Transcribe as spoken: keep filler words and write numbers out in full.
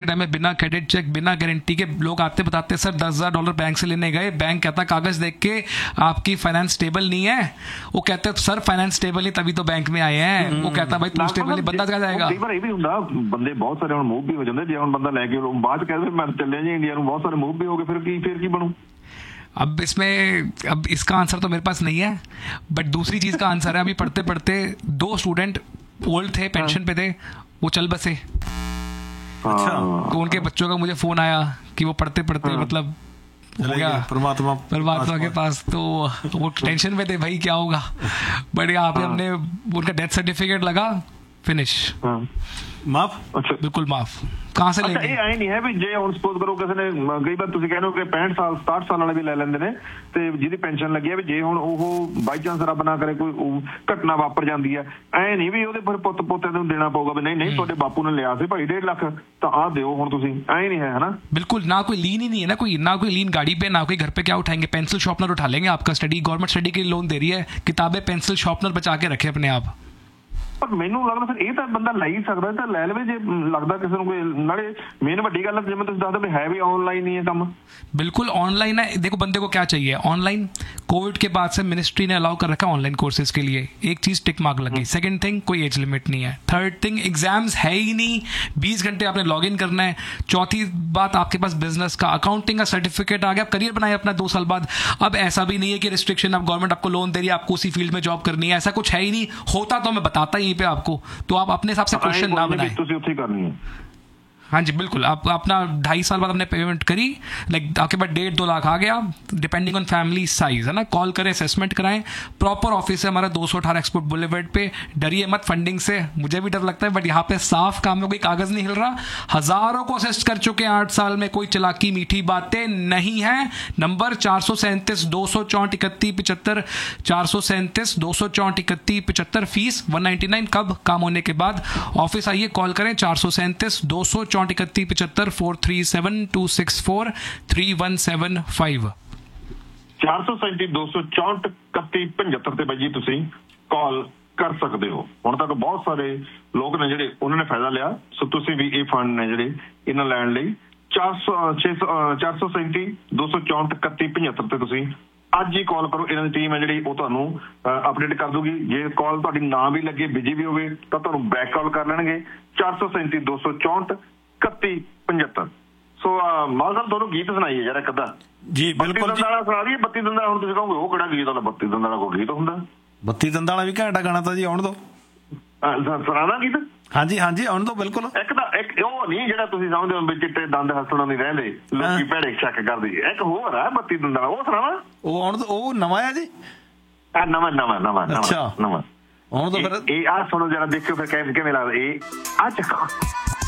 Time में बिना credit check, बिना गारंटी के लोग आते बताते सर दस हजार डॉलर बैंक से लेने गए, बैंक कहता कागज देख के आपकी फाइनेंस स्टेबल नहीं है। वो कहते सर फाइनेंस स्टेबल नहीं तभी तो बैंक में आए हैं। वो कहता भाई तू स्टेबल नहीं, बंदा कहाँ जाएगा। कई बार ये भी ਹੁੰਦਾ ਬੰਦੇ ਬਹੁਤ ਸਾਰੇ ਹੁਣ मूव भी हो जाते, ਜੇ ਹੁਣ ਬੰਦਾ ਲੈ ਕੇ ਬਾਅਦ ਕਹਿੰਦੇ ਮੈਂ ਚੱਲੇ ਜੀ इंडिया ਨੂੰ, बहुत सारे मूव भी हो गए, फिर की फिर की बनू। अब इसमें अब इसका आंसर तो मेरे पास नहीं है, बट दूसरी चीज का आंसर है। अभी पढ़ते पढ़ते दो स्टूडेंट ओल्ड थे, पेंशन पे थे, वो चल बसे। अच्छा। तो उनके बच्चों का मुझे फोन आया कि वो पढ़ते पढ़ते मतलब हो गया परमात्मा परमात्मा के पास, तो वो टेंशन में थे भाई क्या होगा। बट यहाँ पे हमने उनका डेथ सर्टिफिकेट लगा, फिनिश, माफ। अच्छा बिल्कुल माफ। कहाँ से लेंगे? ਇਹ ਐ ਨਹੀਂ ਹੈ ਵੀ ਜੇ ਹੁਣ ਸਪੋਜ਼ ਕਰੋ ਕਿਸੇ ਨੇ, ਕਈ ਵਾਰ ਤੁਸੀਂ ਕਹਿੰਦੇ ਹੋ ਕਿ पैंसठ ਸਾਲ सताहठ ਸਾਲ ਵਾਲੇ ਵੀ ਲੈ ਲੈਂਦੇ ਨੇ, ਤੇ ਜਿਹਦੀ ਪੈਨਸ਼ਨ ਲੱਗੀ ਹੈ ਵੀ ਜੇ ਹੁਣ ਉਹ ਬਾਈ ਚਾਂਸ ਰੱਬ ਨਾ ਕਰੇ ਕੋਈ ਘਟਨਾ ਵਾਪਰ ਜਾਂਦੀ ਹੈ, ਐ ਨਹੀਂ ਵੀ ਉਹਦੇ ਫਿਰ ਪੁੱਤ ਪੋਤੇ ਨੂੰ ਦੇਣਾ ਪਊਗਾ ਵੀ ਨਹੀਂ ਨਹੀਂ ਤੁਹਾਡੇ ਬਾਪੂ ਨੇ ਲਿਆ ਸੀ ਭਾਈ डेढ़ ਲੱਖ ਤਾਂ ਆਹ ਦਿਓ ਹੁਣ ਤੁਸੀਂ, ਐ नहीं है, है ना। बिल्कुल, ना कोई लीन ही नहीं है ना, कोई ना कोई लीन गाड़ी पे, ना कोई घर पे क्या उठाएंगे, पेंसिल शॉर्पनर उठा लेंगे आपका। स्टडी गवर्नमेंट स्टडी के लिए लोन दे रही है, किताबें पेंसिल शॉर्पनर बचा के रखे अपने आप। पर मैनू लगदा फिर ਇਹ ਤਾਂ ਬੰਦਾ ਲੈ ਹੀ ਸਕਦਾ, ਤਾਂ ਲੈ ਲਵੇ ਜੇ ਲੱਗਦਾ ਕਿਸੇ ਨੂੰ ਕੋਈ। ਨਾਲੇ ਮੇਨ ਵੱਡੀ ਗੱਲ ਜਿਵੇਂ ਤੁਸੀਂ ਦੱਸਦੇ ਵੀ ਹੈ ਵੀ ऑनलाइन ही है ਕੰਮ। बिल्कुल ऑनलाइन है। देखो बंदे को क्या चाहिए ऑनलाइन, कोविड के बाद से मिनिस्ट्री ने अलाउ कर रखा है ऑनलाइन कोर्सेज के लिए, एक चीज टिक मार्क लगी। सेकंड थिंग कोई एज लिमिट नहीं है। थर्ड थिंग एग्जाम्स है ही नहीं, बीस घंटे आपने लॉग इन करना है। चौथी बात आपके पास बिजनेस का अकाउंटिंग का सर्टिफिकेट आ गया, आप करियर बनाए अपना दो साल बाद। अब ऐसा भी नहीं है कि रिस्ट्रिक्शन, अब गवर्नमेंट आपको लोन दे रही है आपको उसी फील्ड में जॉब करनी है, ऐसा कुछ है ही नहीं। होता तो मैं बताता यहीं पे आपको, तो आप अपने हिसाब से क्वेश्चन ना बनाएं। हाँ जी बिल्कुल, आप अपना ढाई साल बाद आपने पेमेंट करी, लाइक आपके पास डेढ़ दो लाख आ गया, डिपेंडिंग ऑन फैमिली साइज, है ना। कॉल करें, असेसमेंट कराएं। प्रॉपर ऑफिस है हमारा दो सौ अठारह एक्सपोर्ट बुलेवर्ड पे। डरिए मत फंडिंग से, मुझे भी डर लगता है, बट यहाँ पे साफ काम में कोई कागज नहीं हिल रहा। हजारों को असिस्ट कर चुके हैं आठ साल में, कोई चलाकी मीठी बातें नहीं है। नंबर चार सौ सैंतीस दो सौ चौंठ इकतीस पिचहत्तर, चार सौ सैंतीस दो सौ चौंठ इकतीस पिचहत्तर, फीस वन नाइन्टी नाइन। कब? काम होने के बाद। ऑफिस आइए, कॉल करें चार सौ सैंतीस दो सौ इकतीस पिचहत्तर, four three seven to six four three one seven five. चार सौ सैंतीस दो सौ चौंठ इकतीस पचहत्तर ਤੇ ਬਾਈ ਤੁਸੀਂ ਕਾਲ ਕਰ ਸਕਦੇ ਹੋ। ਹੁਣ ਤੱਕ ਬਹੁਤ ਸਾਰੇ ਲੋਕ ਨੇ ਜਿਹੜੇ ਉਹਨਾਂ ਨੇ ਫਾਇਦਾ ਲਿਆ, ਸੋ ਤੁਸੀਂ ਵੀ ਇਹ ਫੰਡ ਨੇ ਜਿਹੜੇ ਇਹਨਾਂ ਲੈਣ ਲਈ ਚਾਰ ਸੌ ਛੇ ਸੌ ਚਾਰ ਸੌ ਸੈਂਤੀ ਦੋ ਸੌ ਚੌਂਠ ਇਕੱਤੀ ਪਚਹੱਤਰ ਤੇ ਤੁਸੀਂ ਅੱਜ ਹੀ ਕਾਲ ਕਰੋ। ਇਹਨਾਂ ਦੀ ਟੀਮ ਹੈ ਜਿਹੜੀ ਉਹ ਤੁਹਾਨੂੰ ਅਪਡੇਟ ਕਰ ਦੂਗੀ। ਜੇ ਕਾਲ ਤੁਹਾਡੀ ਨਾ ਵੀ ਲੱਗੇ, ਬਿਜੀ ਵੀ ਹੋਵੇ, ਤਾਂ ਤੁਹਾਨੂੰ ਬੈਕ ਕਾਲ ਕਰ ਲੈਣਗੇ ਚਾਰ ਸੌ ਸੈਂਤੀ ਦੋ ਸੌ ਚੌਂਠ ਇਕੱਤੀ ਪਚਹੱਤਰ। ਸੋ ਮਾਲ ਸਾਹਿਬ ਤੁਹਾਨੂੰ ਗੀਤ ਸੁਣਾਈਏ ਜਰਾ ਇੱਕ ਅੱਧਾ। ਜੀ ਬਿਲਕੁਲ ਜੀ, ਸੁਣਾ ਦਈਏ ਬੱਤੀ ਦੰਦਾਂ। ਹੁਣ ਤੁਸੀਂ ਕਹੋਗੇ ਉਹ ਕਿਹੜਾ ਗੀਤ ਵਾਲਾ, ਬੱਤੀ ਦੰਦਾਂ ਵਾਲਾ ਕੋਈ ਗੀਤ ਹੁੰਦਾ? ਬੱਤੀ ਦੰਦਾਂ ਵਾਲਾ ਵੀ ਘੰਟਾ ਗਾਣਾ ਤਾਂ ਜੀ ਆਉਣ ਦੋ, ਸੁਣਾਣਾ ਗੀਤ। ਹਾਂਜੀ ਹਾਂਜੀ ਆਉਣ ਦੋ ਬਿਲਕੁਲ। ਇੱਕ ਤਾਂ ਇੱਕ ਉਹ ਨਹੀਂ ਜਿਹੜਾ ਤੁਸੀਂ ਸਮਝਦੇ ਹੋ ਵੀ ਚਿੱਟੇ ਦੰਦ ਹੱਸਣਾ ਨਹੀਂ ਰਹਿੰਦੇ, ਲੋਕੀ ਭੈੜੇ ਸ਼ੱਕ ਕਰਦੇ। ਇੱਕ ਹੋਰ ਆ ਬੱਤੀ ਦੰਦਾਂ, ਉਹ ਸੁਣਾਵਾ। ਉਹ ਆਉਣ ਦੋ, ਉਹ ਨਵਾਂ ਆ ਜੀ। ਆ ਨਵਾਂ ਨਵਾਂ ਨਵਾਂ ਅੱਛਾ ਨਵਾਂ। ਆਉਣ ਦੋ ਫਿਰ। ਇਹ ਆ ਸੁਣੋ ਜਰਾ, ਦੇਖਿਓ ਫਿਰ ਕਿਵੇਂ ਲੱਗਦਾ ਇਹ। ਆ ਚੱਕੋ।